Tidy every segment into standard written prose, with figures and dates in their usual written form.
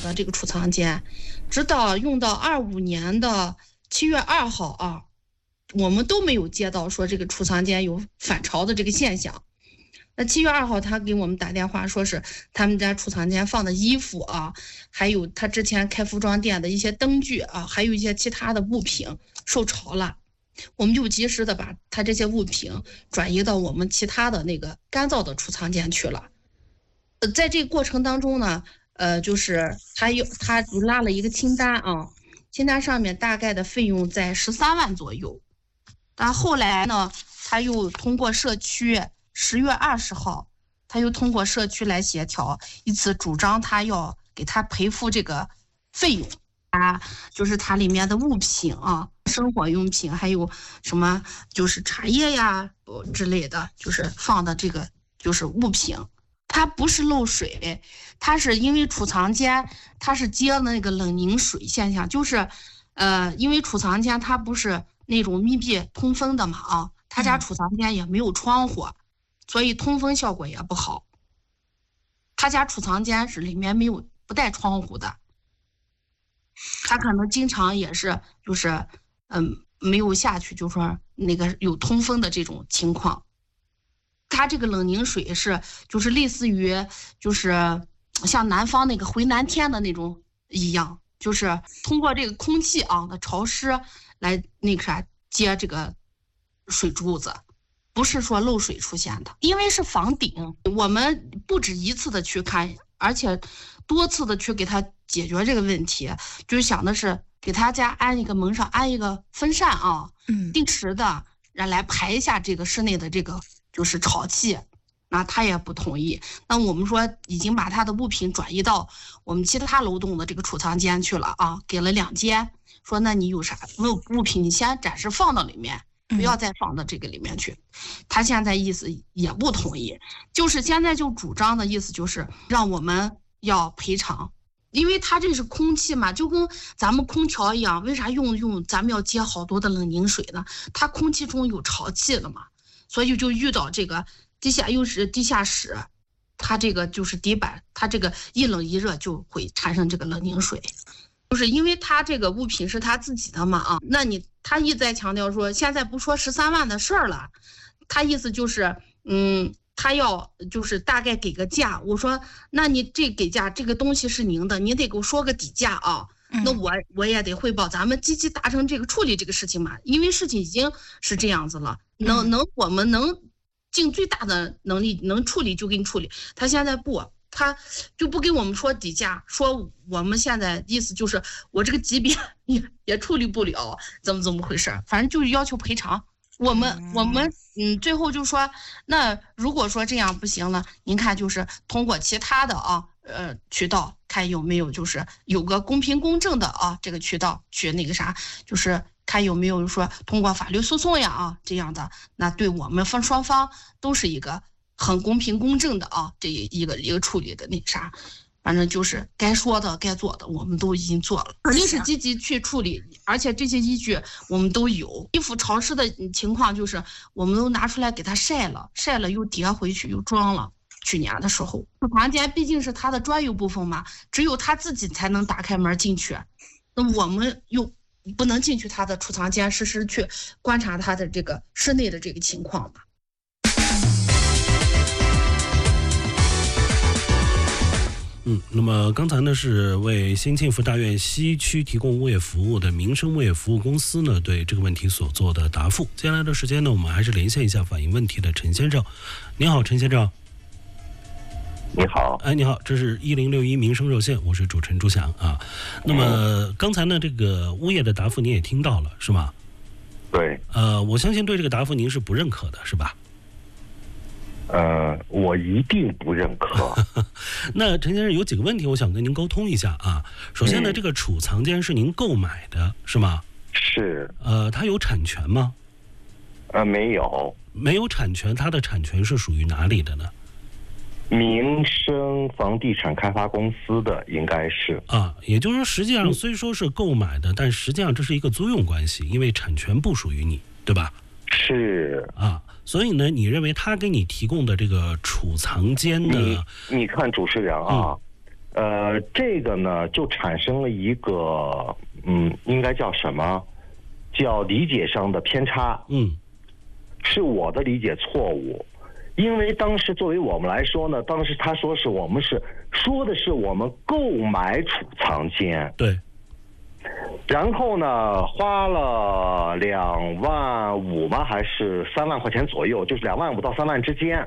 的这个储藏间，直到用到25年的7月2号啊，我们都没有接到说这个储藏间有反潮的这个现象。那7月2号他给我们打电话说是他们家储藏间放的衣服啊，还有他之前开服装店的一些灯具啊，还有一些其他的物品受潮了。我们就及时的把他这些物品转移到我们其他的那个干燥的储藏间去了。在这个过程当中呢，就是他就拉了一个清单啊，清单上面大概的费用在13万左右。但后来呢，他又通过社区10月20号，他又通过社区来协调一次，主张他要给他赔付这个费用啊，就是它里面的物品啊，生活用品，还有什么就是茶叶呀之类的，就是放的这个就是物品，它不是漏水，它是因为储藏间它是接了那个冷凝水现象，就是因为储藏间它不是那种密闭通风的嘛啊，他家储藏间也没有窗户，所以通风效果也不好。他家储藏间是里面不带窗户的，他可能经常也是就是没有下去，就说那个有通风的这种情况。他这个冷凝水就是类似于就是像南方那个回南天的那种一样，就是通过这个空气啊的潮湿来那个啥接这个水柱子，不是说漏水出现的。因为是房顶，我们不止一次的去看，而且多次的去给他解决这个问题，就是想的是给他家门上安一个风扇啊，定时的来排一下这个室内的这个就是潮气。那他也不同意，那我们说已经把他的物品转移到我们其他楼栋的这个储藏间去了啊，给了2间，说那你有啥物品你先暂时放到里面，不要再放到这个里面去。他现在意思也不同意，就是现在就主张的意思就是让我们要赔偿，因为他这是空气嘛，就跟咱们空调一样，为啥用咱们要接好多的冷凝水呢？它空气中有潮气了嘛，所以就遇到这个又是地下室，它这个就是底板，它这个一冷一热就会产生这个冷凝水。就是因为他这个物品是他自己的嘛啊，那他一再强调说现在不说13万的事儿了，他意思就是他要就是大概给个价。我说那你这给价，这个东西是您的，你得给我说个底价啊。那我也得汇报，咱们积极达成这个处理这个事情嘛，因为事情已经是这样子了，我们能尽最大的能力能处理就给你处理。他现在他就不给我们说底价，说我们现在意思就是我这个级别也处理不了，怎么回事？反正就是要求赔偿。我们最后就说，那如果说这样不行了，您看就是通过其他的渠道看有没有就是有个公平公正的这个渠道去那个啥，就是看有没有说通过法律诉讼呀这样的，那对我们双方都是一个很公平公正的这一个处理的那啥。反正就是该说的该做的我们都已经做了，肯定是积极去处理，而且这些依据我们都有。衣服潮湿的情况就是我们都拿出来给他晒了又叠回去又装了。去年的时候，储藏间毕竟是他的专有部分嘛，只有他自己才能打开门进去，那我们又不能进去他的储藏间实时去观察他的这个室内的这个情况嘛。 那么刚才呢是为新幸福大院西区提供物业服务的民生物业服务公司呢对这个问题所做的答复。接下来的时间呢，我们还是连线一下反映问题的陈先生。你好，陈先生。 你好。 你好，这是1061民生热线，我是主持人朱翔啊。那么刚才呢这个物业的答复您也听到了是吗？ 对。 我相信对这个答复您是不认可的是吧？ 我一定不认可。 那陈先生有几个问题我想跟您沟通一下啊。首先呢，这个储藏间是您购买的是吗？ 是。 它有产权吗？ 没有。 没有产权，它的产权是属于哪里的呢？ 民生房地产开发公司的应该是。 也就是说实际上虽说是购买的，但实际上这是一个租用关系，因为产权不属于你，对吧？ 是。 所以呢，你认为他给你提供的这个储藏间的， 你看主持人这个呢就产生了一个应该叫什么？叫理解上的偏差。是我的理解错误。因为当时作为我们来说呢，当时他说是我们说的是我们购买储藏间。 对。 然后呢，花了2.5万吗？还是3万块钱左右，就是2.5万到3万之间。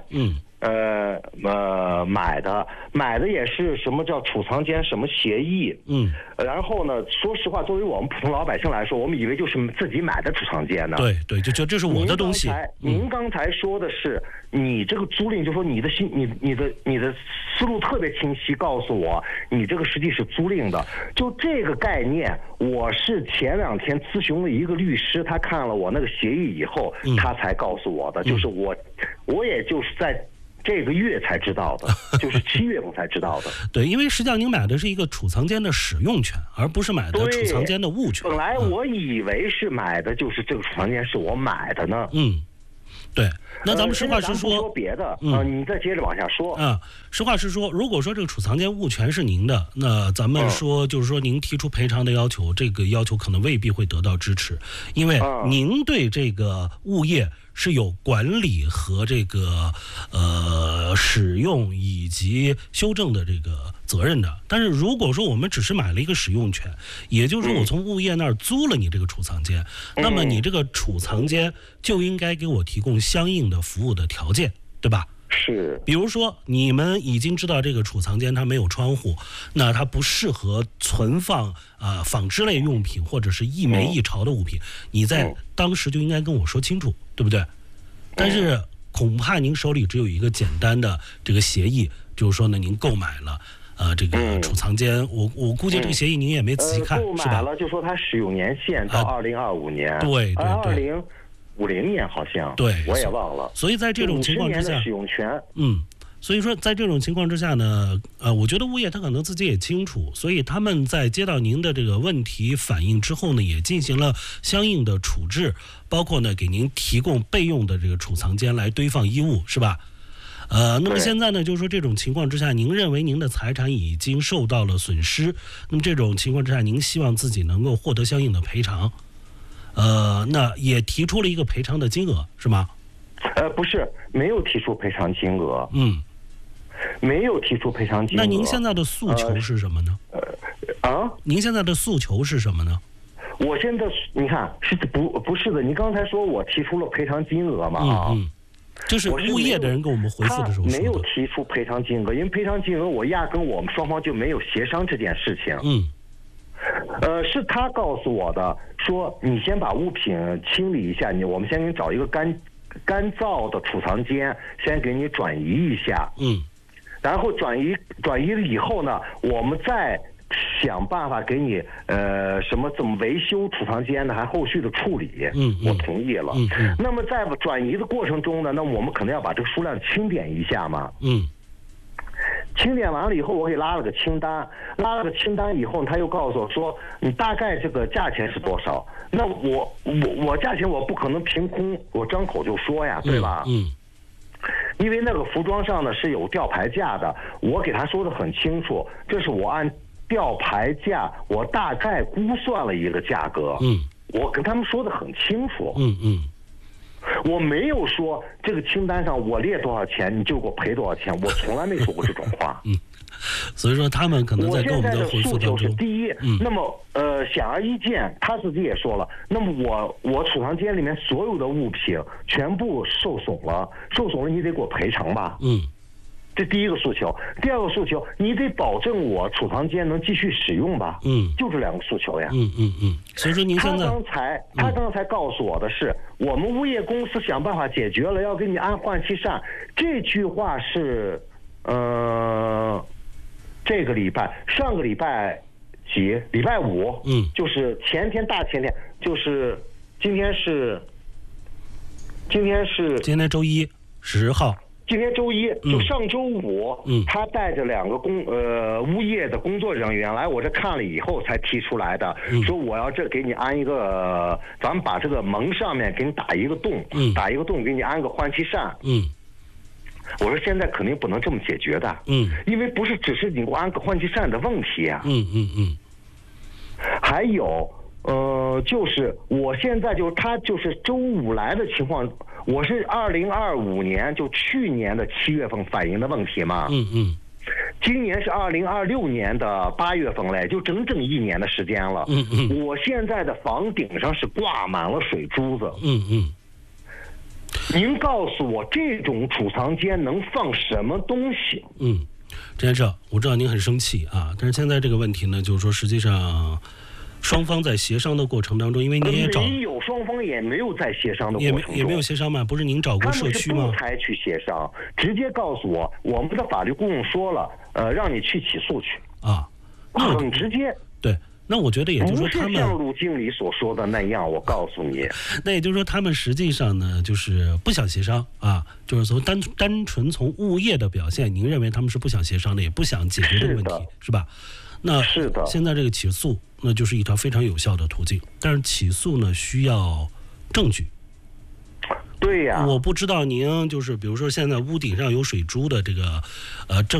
买的也是什么叫储藏间什么协议。然后呢，说实话，作为我们普通老百姓来说，我们以为就是自己买的储藏间呢。 对，就这是我的东西。 您刚才说的是你这个租赁，就说你的思路特别清晰，告诉我你这个实际是租赁的。就这个概念，我是前2天咨询了一个律师，他看了我那个协议以后，他才告诉我的。就是我也就是在这个月才知道的，就是7月份才知道的。 对，因为实际上您买的是一个储藏间的使用权，而不是买的储藏间的物权。 本来我以为是买的就是这个储藏间是我买的呢。 对，那咱们实话实说别的，你再接着往下说。 实话实说，如果说这个储藏间物权是您的，那咱们说就是说您提出赔偿的要求，这个要求可能未必会得到支持，因为您对这个物业是有管理和这个使用以及修正的这个责任的。但是如果说我们只是买了一个使用权，也就是说我从物业那儿租了你这个储藏间，那么你这个储藏间就应该给我提供相应的服务的条件，对吧？ 是。 比如说你们已经知道这个储藏间它没有窗户，那它不适合存放纺织类用品或者是一霉一潮的物品，你在当时就应该跟我说清楚，对不对？但是恐怕您手里只有一个简单的这个协议，就是说呢您购买了这个储藏间，我估计这个协议您也没仔细看， 购买了就说它使用年限到2025年， 对 2050年好像， 对， 我也忘了。 所以在这种情况之下， 使用权， 所以说在这种情况之下呢，我觉得物业他可能自己也清楚，所以他们在接到您的这个问题反映之后呢，也进行了相应的处置，包括呢给您提供备用的这个储藏间来堆放衣物，是吧？那么现在呢，就是说这种情况之下，您认为您的财产已经受到了损失，那么这种情况之下，您希望自己能够获得相应的赔偿，那也提出了一个赔偿的金额，是吗？ 不是，没有提出赔偿金额。没有提出赔偿金额。 那您现在的诉求是什么呢？您现在的诉求是什么呢？ 我现在你看不是的，你刚才说我提出了赔偿金额嘛？ 就是物业的人跟我们回复的时候说的， 没有提出赔偿金额，因为赔偿金额我压根我们双方就没有协商这件事情。是他告诉我的，说你先把物品清理一下，我们先给你找一个干燥的储藏间，先给你转移一下。然后转移了以后呢，我们再想办法给你怎么维修储藏间呢，还后续的处理。我同意了。那么在转移的过程中呢，那我们可能要把这个数量清点一下嘛。清点完了以后，我给拉了个清单以后，他又告诉我说，你大概这个价钱是多少？那我价钱我不可能凭空我张口就说呀，对吧？因为那个服装上呢是有吊牌价的，我给他说的很清楚，这是我按吊牌价我大概估算了一个价格。我跟他们说的很清楚。我没有说这个清单上我列多少钱你就给我赔多少钱，我从来没说过这种话。 所以说他们可能在跟我们的回复当中， 我现在的诉求是第一，那么显而易见，他自己也说了，那么我储藏间里面所有的物品全部受损了，你得给我赔偿吧。这第一个诉求。第二个诉求，你得保证我储藏间能继续使用吧。就这2个诉求呀。 所以说您现在他刚才告诉我的是，我们物业公司想办法解决了，要给你安换气扇。这句话是这个礼拜上个礼拜几？礼拜5。就是前天大前天，就是今天周一10号。 今天周一，就上周五，他带着2个物业的工作人员来我这看了以后才提出来的，说我要这给你安一个，咱们把这个门上面给你打一个洞，给你安个换气扇。 我说现在肯定不能这么解决的，因为不是只是你给我安个换气扇的问题啊，还有就是我现在他就是周五来的情况，我是2025年就去年的7月份反映的问题嘛，今年是2026年的8月份嘞，就整整1年的时间了，我现在的房顶上是挂满了水珠子，您告诉我这种储藏间能放什么东西？ 陈先生，我知道您很生气啊，但是现在这个问题呢，就是说实际上双方在协商的过程当中，因为您也没有，双方也没有在协商的过程中， 也没有协商嘛？不是您找过社区吗？ 他们是不采取协商，直接告诉我们的法律顾问说了，让你去起诉去啊， 很直接。 对。那我觉得也就是说他们不是像陆经理所说的那样，我告诉你。 那也就是说他们实际上呢，就是不想协商啊，就是从单纯从物业的表现，您认为他们是不想协商的，也不想解决这个问题，是吧？那是的。 现在这个起诉，那就是一条非常有效的途径，但是起诉呢需要证据。 对呀。 我不知道您就是比如说现在屋顶上有水珠的这个证。